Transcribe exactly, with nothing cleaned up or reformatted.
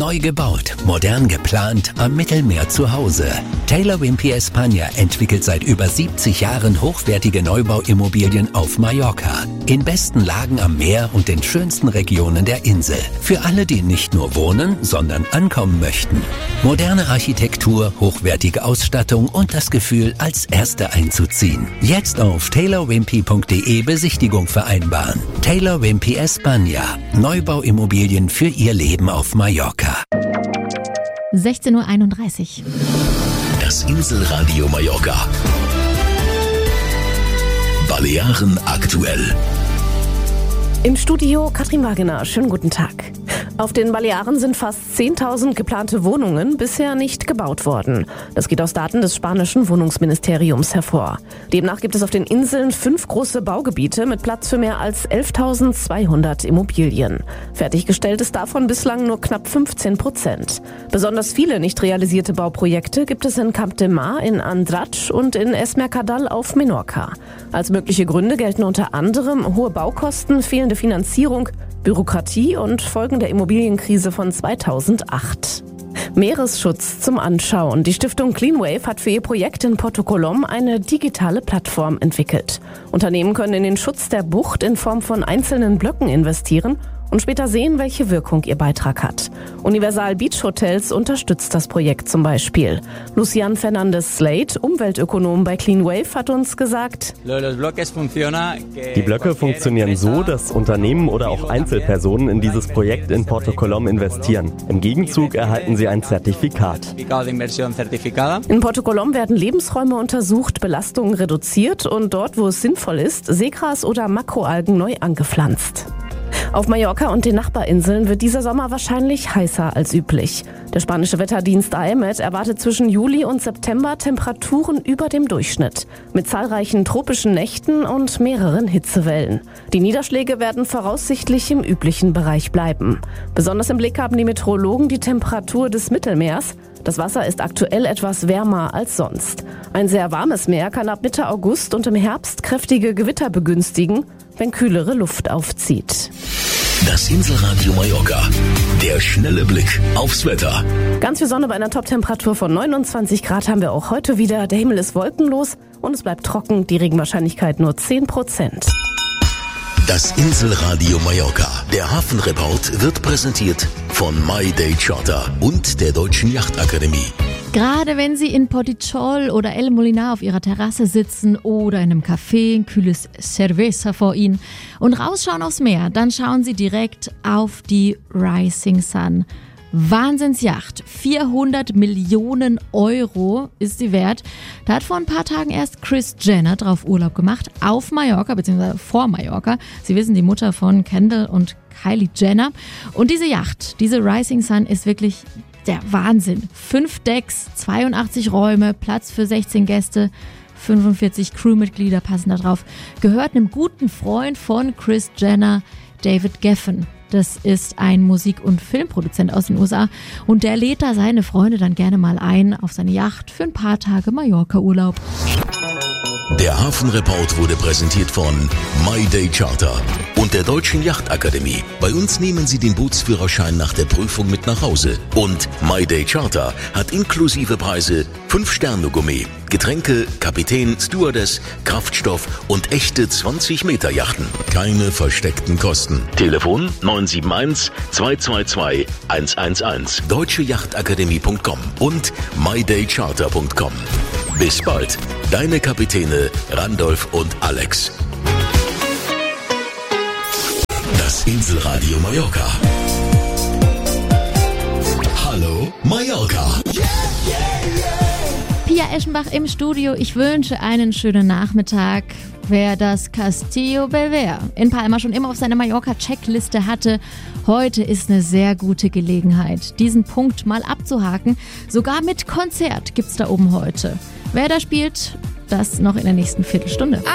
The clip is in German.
Neu gebaut, modern geplant, am Mittelmeer zu Hause. Taylor Wimpey España entwickelt seit über siebzig Jahren hochwertige Neubauimmobilien auf Mallorca. In besten Lagen am Meer und den schönsten Regionen der Insel. Für alle, die nicht nur wohnen, sondern ankommen möchten. Moderne Architektur, hochwertige Ausstattung und das Gefühl, als Erste einzuziehen. Jetzt auf taylor wimpey punkt de Besichtigung vereinbaren. Taylor Wimpey España. Neubauimmobilien für Ihr Leben auf Mallorca. sechzehn Uhr einunddreißig. Das Inselradio Mallorca. Balearen aktuell. Im Studio Katrin Wagener. Schönen guten Tag. Auf den Balearen sind fast zehntausend geplante Wohnungen bisher nicht gebaut worden. Das geht aus Daten des spanischen Wohnungsministeriums hervor. Demnach gibt es auf den Inseln fünf große Baugebiete mit Platz für mehr als elftausendzweihundert Immobilien. Fertiggestellt ist davon bislang nur knapp fünfzehn Prozent. Besonders viele nicht realisierte Bauprojekte gibt es in Camp de Mar, in Andratx und in Es Mercadal auf Menorca. Als mögliche Gründe gelten unter anderem hohe Baukosten, fehlende Finanzierung, Bürokratie und Folgen der Immobilienkrise von zweitausendacht. Meeresschutz zum Anschauen. Die Stiftung Cleanwave hat für ihr Projekt in Porto Colom eine digitale Plattform entwickelt. Unternehmen können in den Schutz der Bucht in Form von einzelnen Blöcken investieren und später sehen, welche Wirkung ihr Beitrag hat. Universal Beach Hotels unterstützt das Projekt zum Beispiel. Lucian Fernandez-Slade, Umweltökonom bei Cleanwave, hat uns gesagt: Die Blöcke funktionieren so, dass Unternehmen oder auch Einzelpersonen in dieses Projekt in Porto Colom investieren. Im Gegenzug erhalten sie ein Zertifikat. In Porto Colom werden Lebensräume untersucht, Belastungen reduziert und dort, wo es sinnvoll ist, Seegras oder Makroalgen neu angepflanzt. Auf Mallorca und den Nachbarinseln wird dieser Sommer wahrscheinlich heißer als üblich. Der spanische Wetterdienst A E M E T erwartet zwischen Juli und September Temperaturen über dem Durchschnitt, mit zahlreichen tropischen Nächten und mehreren Hitzewellen. Die Niederschläge werden voraussichtlich im üblichen Bereich bleiben. Besonders im Blick haben die Meteorologen die Temperatur des Mittelmeers. Das Wasser ist aktuell etwas wärmer als sonst. Ein sehr warmes Meer kann ab Mitte August und im Herbst kräftige Gewitter begünstigen, wenn kühlere Luft aufzieht. Das Inselradio Mallorca. Der schnelle Blick aufs Wetter. Ganz viel Sonne bei einer Toptemperatur von neunundzwanzig Grad haben wir auch heute wieder. Der Himmel ist wolkenlos und es bleibt trocken. Die Regenwahrscheinlichkeit nur zehn Prozent. Das Inselradio Mallorca. Der Hafenreport wird präsentiert von My Day Charter und der Deutschen Yachtakademie. Gerade wenn Sie in Portichol oder El Molinar auf Ihrer Terrasse sitzen oder in einem Café, ein kühles Cerveza vor Ihnen und rausschauen aufs Meer, dann schauen Sie direkt auf die Rising Sun. Wahnsinnsjacht, vierhundert Millionen Euro ist sie wert. Da hat vor ein paar Tagen erst Kris Jenner drauf Urlaub gemacht, auf Mallorca, beziehungsweise vor Mallorca. Sie wissen, die Mutter von Kendall und Kylie Jenner. Und diese Yacht, diese Rising Sun ist wirklich der Wahnsinn. Fünf Decks, zweiundachtzig Räume, Platz für sechzehn Gäste, fünfundvierzig Crewmitglieder passen da drauf. Gehört einem guten Freund von Kris Jenner, David Geffen. Das ist ein Musik- und Filmproduzent aus den U S A und der lädt da seine Freunde dann gerne mal ein auf seine Yacht für ein paar Tage Mallorca-Urlaub. Der Hafenreport wurde präsentiert von My Day Charter und der Deutschen Yachtakademie. Bei uns nehmen Sie den Bootsführerschein nach der Prüfung mit nach Hause. Und My Day Charter hat inklusive Preise fünf Sterne Gourmet, Getränke, Kapitän, Stewardess, Kraftstoff und echte zwanzig Meter Yachten. Keine versteckten Kosten. Telefon neun sieben eins, zwei zwei zwei, eins eins eins, deutsche yachtakademie punkt com und my day charter punkt com. Bis bald, deine Kapitäne Randolph und Alex. Das Inselradio Mallorca. Hallo Mallorca. Pia Eschenbach im Studio. Ich wünsche einen schönen Nachmittag. Wer das Castillo Belver in Palma schon immer auf seiner Mallorca-Checkliste hatte, heute ist eine sehr gute Gelegenheit, diesen Punkt mal abzuhaken. Sogar mit Konzert gibt's da oben heute. Wer da spielt, das noch in der nächsten Viertelstunde.